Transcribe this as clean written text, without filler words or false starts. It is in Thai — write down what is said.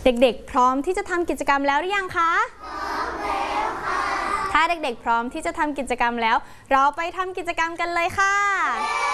เด็กๆพร้อมที่จะทำกิจกรรมแล้วหรือยังคะพร้อมแล้วค่ะถ้าเด็กๆพร้อมที่จะทำกิจกรรมแล้วเราไปทำกิจกรรมกันเลยค่ะ